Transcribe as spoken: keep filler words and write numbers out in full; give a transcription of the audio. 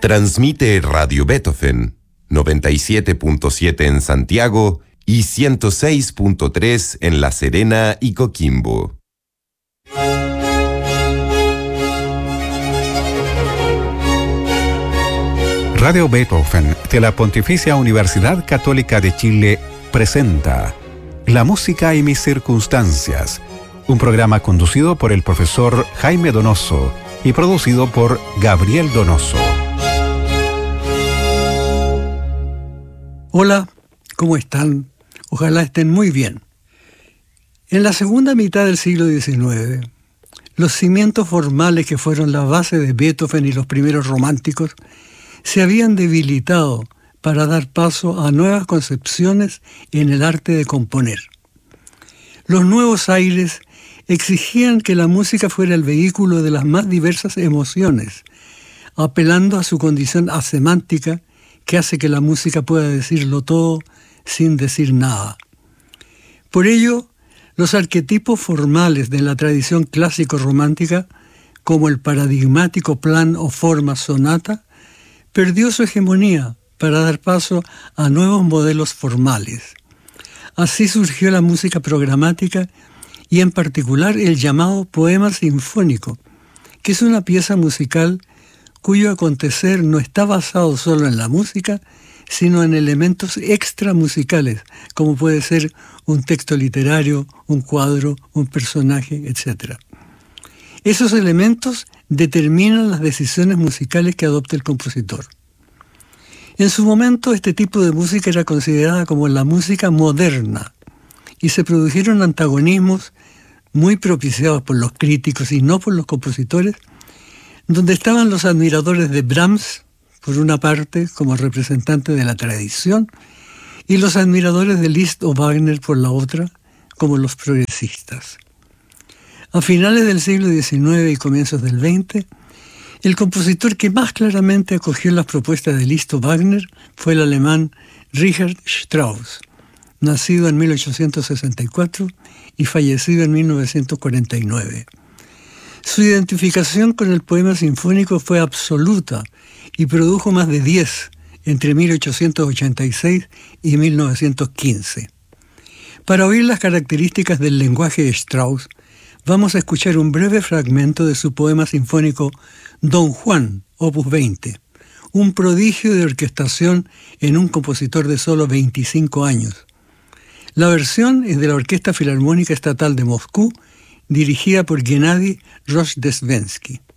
Transmite Radio Beethoven, noventa y siete punto siete en Santiago y ciento seis punto tres en La Serena y Coquimbo. Radio Beethoven de la Pontificia Universidad Católica de Chile presenta La música y mis circunstancias, un programa conducido por el profesor Jaime Donoso y producido por Gabriel Donoso. Hola, ¿cómo están? Ojalá estén muy bien. En la segunda mitad del siglo diecinueve, los cimientos formales que fueron la base de Beethoven y los primeros románticos se habían debilitado para dar paso a nuevas concepciones en el arte de componer. Los nuevos aires exigían que la música fuera el vehículo de las más diversas emociones, apelando a su condición asemántica que hace que la música pueda decirlo todo sin decir nada. Por ello, los arquetipos formales de la tradición clásico-romántica, como el paradigmático plan o forma sonata, perdió su hegemonía para dar paso a nuevos modelos formales. Así surgió la música programática y en particular el llamado poema sinfónico, que es una pieza musical cuyo acontecer no está basado solo en la música, sino en elementos extramusicales, como puede ser un texto literario, un cuadro, un personaje, etcétera. Esos elementos determinan las decisiones musicales que adopta el compositor. En su momento, este tipo de música era considerada como la música moderna y se produjeron antagonismos muy propiciados por los críticos y no por los compositores, donde estaban los admiradores de Brahms, por una parte, como representante de la tradición, y los admiradores de Liszt o Wagner, por la otra, como los progresistas. A finales del siglo diecinueve y comienzos del veinte, el compositor que más claramente acogió las propuestas de Liszt o Wagner fue el alemán Richard Strauss, nacido en mil ochocientos sesenta y cuatro y fallecido en mil novecientos cuarenta y nueve. Su identificación con el poema sinfónico fue absoluta y produjo más de diez entre mil ochocientos ochenta y seis y mil novecientos quince. Para oír las características del lenguaje de Strauss, vamos a escuchar un breve fragmento de su poema sinfónico Don Juan, opus veinte, un prodigio de orquestación en un compositor de solo veinticinco años. La versión es de la Orquesta Filarmónica Estatal de Moscú, dirigida por Gennady Rozhdestvensky.